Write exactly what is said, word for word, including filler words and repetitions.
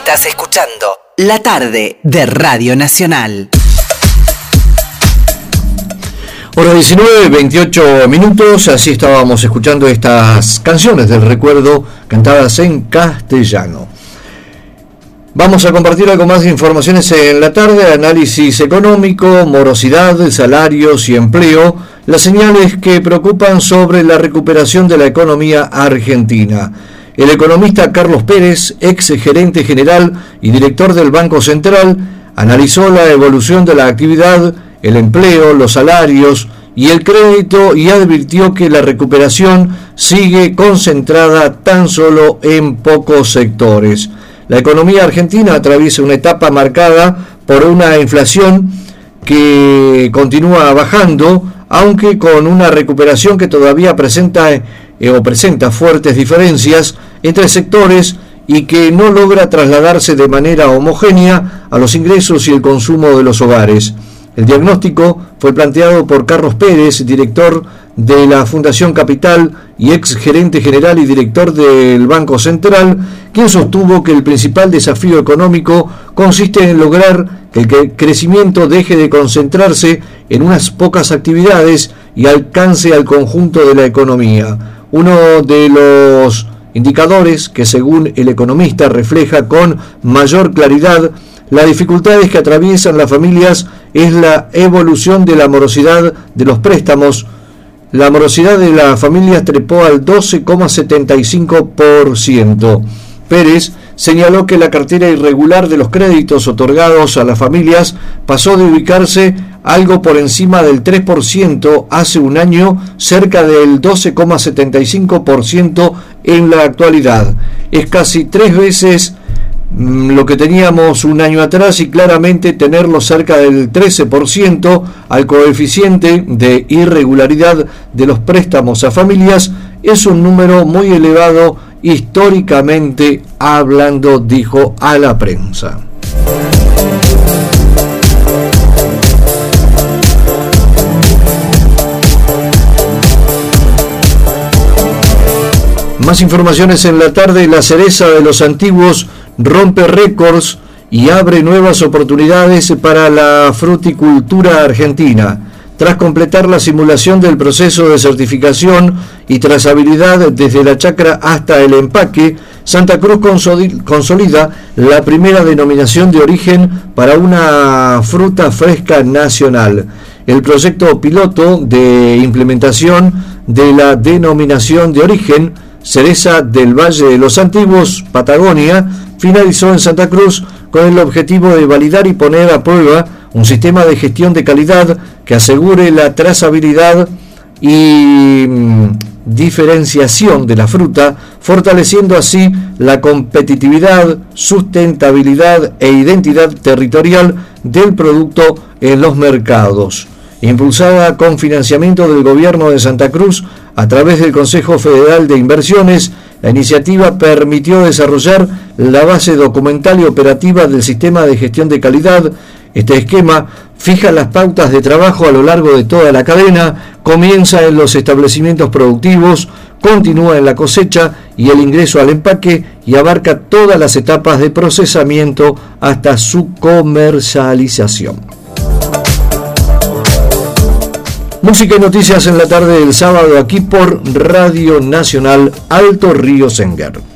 Estás escuchando La Tarde de Radio Nacional. Hora diecinueve, veintiocho minutos, así estábamos escuchando estas canciones del recuerdo cantadas en castellano. Vamos a compartir algo más de informaciones en la tarde, análisis económico, morosidad, salarios y empleo, las señales que preocupan sobre la recuperación de la economía argentina. El economista Carlos Pérez, ex gerente general y director del Banco Central, analizó la evolución de la actividad, el empleo, los salarios y el crédito y advirtió que la recuperación sigue concentrada tan solo en pocos sectores. La economía argentina atraviesa una etapa marcada por una inflación que continúa bajando, aunque con una recuperación que todavía presenta eh, o presenta fuertes diferencias entre sectores y que no logra trasladarse de manera homogénea a los ingresos y el consumo de los hogares. El diagnóstico fue planteado por Carlos Pérez, director de la Fundación Capital y ex gerente general y director del Banco Central, quien sostuvo que el principal desafío económico consiste en lograr que el crecimiento deje de concentrarse en unas pocas actividades y alcance al conjunto de la economía. Uno de los indicadores que, según el economista, refleja con mayor claridad las dificultades que atraviesan las familias es la evolución de la morosidad de los préstamos. La morosidad de las familias trepó al doce coma setenta y cinco por ciento. Pérez señaló que la cartera irregular de los créditos otorgados a las familias pasó de ubicarse algo por encima del tres por ciento hace un año, cerca del doce coma setenta y cinco por ciento en la actualidad. Es casi tres veces lo que teníamos un año atrás y claramente tenerlo cerca del trece por ciento al coeficiente de irregularidad de los préstamos a familias es un número muy elevado históricamente hablando, dijo a la prensa. Más informaciones en la tarde. La cereza de los antiguos rompe récords y abre nuevas oportunidades para la fruticultura argentina. Tras completar la simulación del proceso de certificación y trazabilidad desde la chacra hasta el empaque, Santa Cruz consolida la primera denominación de origen para una fruta fresca nacional. El proyecto piloto de implementación de la denominación de origen Cereza del Valle de los Antiguos, Patagonia, finalizó en Santa Cruz con el objetivo de validar y poner a prueba un sistema de gestión de calidad que asegure la trazabilidad y mm, diferenciación de la fruta, fortaleciendo así la competitividad, sustentabilidad e identidad territorial del producto en los mercados. Impulsada con financiamiento del Gobierno de Santa Cruz a través del Consejo Federal de Inversiones, la iniciativa permitió desarrollar la base documental y operativa del sistema de gestión de calidad. Este esquema fija las pautas de trabajo a lo largo de toda la cadena, comienza en los establecimientos productivos, continúa en la cosecha y el ingreso al empaque y abarca todas las etapas de procesamiento hasta su comercialización. Música y noticias en la tarde del sábado aquí por Radio Nacional Alto Río Senguer.